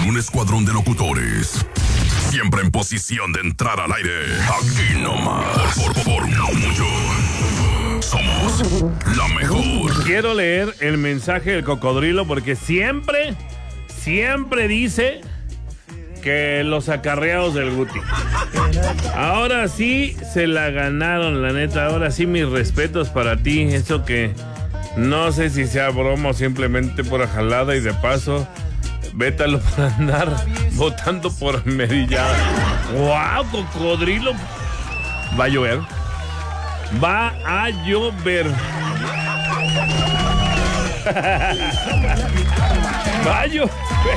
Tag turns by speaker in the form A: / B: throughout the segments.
A: un escuadrón de locutores. Siempre en posición de entrar al aire. Aquí nomás. Por mucho. Somos la mejor.
B: Quiero leer el mensaje del cocodrilo porque siempre dice que los acarreados del Guti. Ahora sí se la ganaron, la neta. Ahora sí, mis respetos para ti. Eso que no sé si sea broma o simplemente por jalada y de paso, vétalo por andar votando por Merillada. ¡Wow, cocodrilo! Va a llover. Va a llover. Va a llover.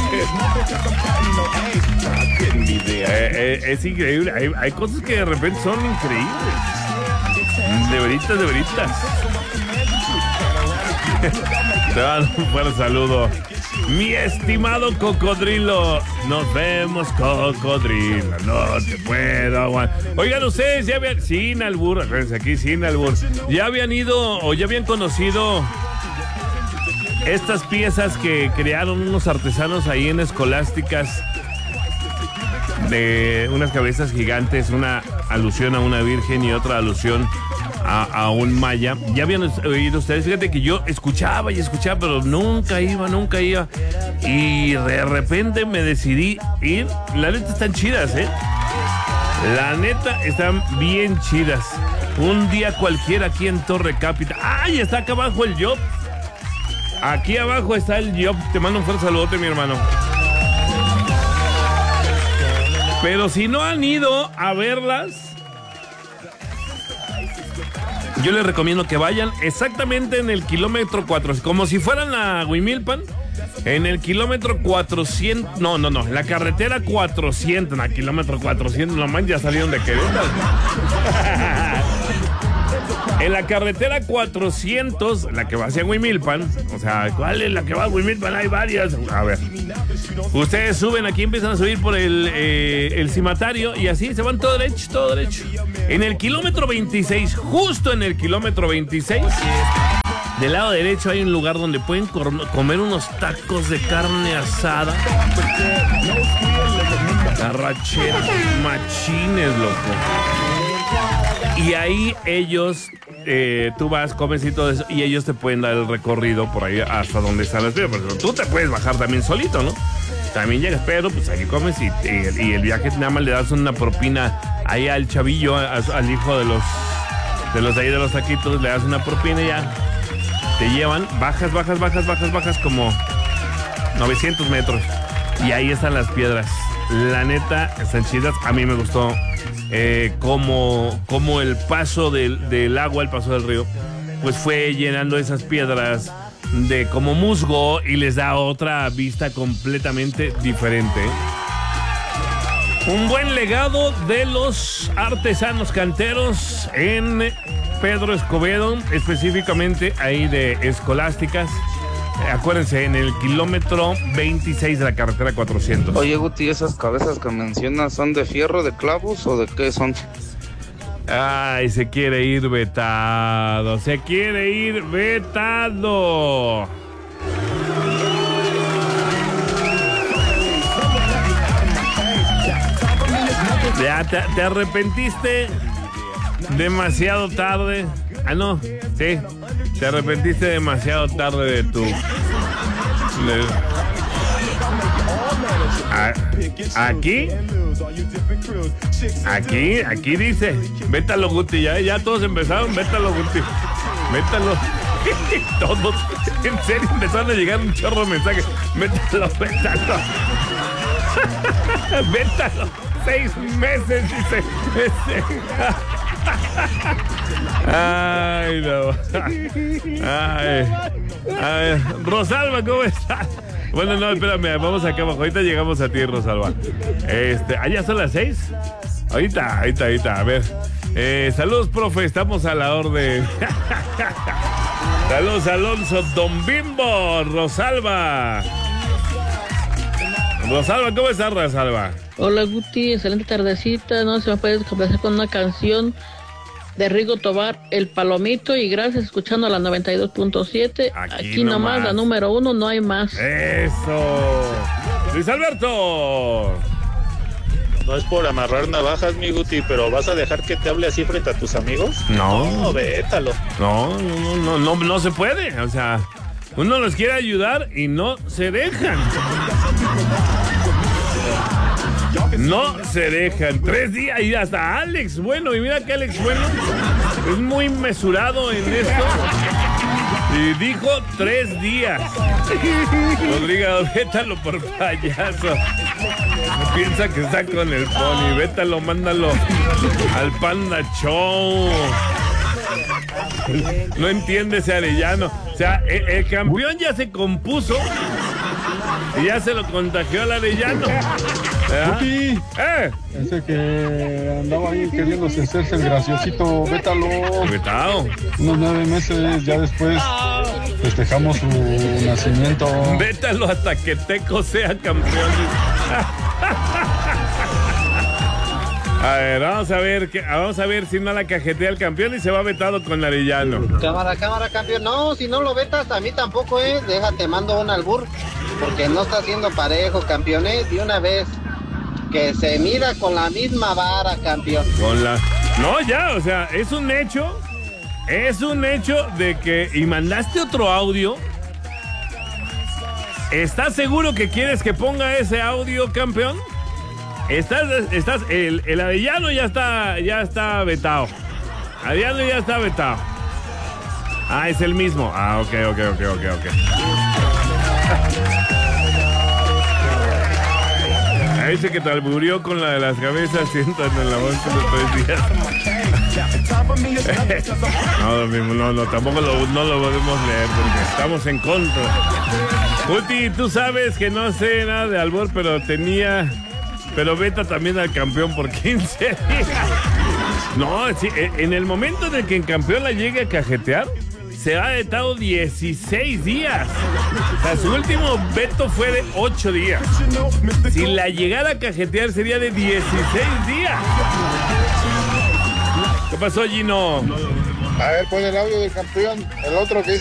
B: Es increíble. Hay cosas que de repente son increíbles. De veritas. Te dan un fuerte saludo, mi estimado cocodrilo. Nos vemos, cocodrilo. No te puedo aguantar. Oigan, ustedes ya habían, sin albur, aquí sin albur, ya habían ido o ya habían conocido estas piezas que crearon unos artesanos ahí en Escolásticas, de unas cabezas gigantes, una alusión a una virgen y otra alusión a un maya. Ya habían oído ustedes. Fíjate que yo escuchaba, pero nunca iba. Y de repente me decidí ir. La neta están chidas, La neta están bien chidas. Un día cualquiera aquí en Torre Capital. ¡Ay! Está acá abajo el Job. Aquí abajo está el Job. Te mando un fuerte saludote, mi hermano. Pero si no han ido a verlas, yo les recomiendo que vayan exactamente en el kilómetro 4, como si fueran a Huimilpan, en el kilómetro 400, no, en la carretera 400, en el kilómetro 400, no man, ya salieron de Querétaro. En la carretera 400, la que va hacia Huimilpan, o sea, ¿cuál es la que va a Huimilpan? Hay varias. A ver, ustedes suben aquí, empiezan a subir por el cimatario y así se van todo derecho. En el kilómetro 26, justo en el kilómetro 26, del lado derecho hay un lugar donde pueden comer unos tacos de carne asada. Arrachera, machines, loco. Y ahí ellos, tú vas, comes y todo eso, y ellos te pueden dar el recorrido por ahí hasta donde están las piedras. Pero tú te puedes bajar también solito, ¿no? También llegas, pero pues ahí comes y el viaje nada más le das una propina ahí al chavillo, al hijo de los ahí de los taquitos, le das una propina y ya te llevan, bajas como 900 metros y ahí están las piedras. La neta, están chidas. A mí me gustó como el paso del agua, el paso del río, pues fue llenando esas piedras de como musgo y les da otra vista completamente diferente. Un buen legado de los artesanos canteros en Pedro Escobedo, específicamente ahí de Escolásticas. Acuérdense, en el kilómetro 26 de la carretera 400.
C: Oye, Guti, ¿esas cabezas que mencionas son de fierro, de clavos o de qué son?
B: Ay, se quiere ir vetado. Ya te arrepentiste demasiado tarde. Ah, no, sí. Te arrepentiste demasiado tarde de tu... Aquí dice, vétalo, Guti, ya todos empezaron, vétalo, Guti, vétalo. Todos, en serio, empezaron a llegar un chorro de mensajes. Vétalo. Vétalo. 6 meses, dice. Ay, no. Ay. Rosalba, ¿cómo estás? Bueno, no, espérame, vamos acá abajo. Ahorita llegamos a ti, Rosalba. ¿Allá son las 6? Ahorita. A ver. Saludos, profe. Estamos a la orden. Saludos, Alonso. Don Bimbo. Rosalba, ¿cómo estás, Rosalba?
D: Hola, Guti. Excelente tardecita. No se me puede complacer con una canción de Rigo Tobar, el Palomito, y gracias, escuchando a la 92.7. Aquí nomás, la número 1, no hay más.
B: Eso. Luis Alberto.
E: No es por amarrar navajas, mi Guti, pero ¿vas a dejar que te hable así frente a tus amigos?
B: No,
E: vétalo.
B: No se puede. O sea, uno los quiere ayudar y no se dejan. No se dejan. 3 días y hasta Alex Bueno. Y mira que Alex Bueno es muy mesurado en esto. Y dijo 3 días. Rodrigo, vétalo por payaso. Piensa que está con el Pony. Vétalo, mándalo al Panda Show. No entiende ese Arellano. O sea, el campeón ya se compuso y ya se lo contagió al Arellano.
F: Guti, ese que andaba ahí queriéndose hacerse el graciosito, vétalo.
B: Vetado.
F: Unos 9 meses, ya después festejamos su nacimiento.
B: Vétalo hasta que Teco sea campeón. A ver, vamos a ver si no la cajetea el campeón y se va vetado con Arellano.
G: Cámara, campeón. No, si no lo vetas, a mí tampoco, Déjate, mando un albur, porque no está siendo parejo, campeón, de una vez. Que se mira con la misma vara, campeón.
B: No, ya, o sea, es un hecho de que... Y mandaste otro audio. ¿Estás seguro que quieres que ponga ese audio, campeón? El Arellano ya está vetado. Arellano ya está vetado. Ah, es el mismo. Ah, ok. Dice que te alburió con la de las cabezas, sientan en la bolsa los 3 días. No, tampoco no lo podemos leer porque estamos en contra. Guti, tú sabes que no sé nada de albur, pero veta también al campeón por 15 días. No, sí, en el momento en el que el campeón la llegue a cajetear, se ha vetado 16 días. O sea, su último veto fue de 8 días. Si la llegara a cajetear sería de 16 días. ¿Qué pasó, Gino?
F: A ver, pon el audio del campeón. El otro que dice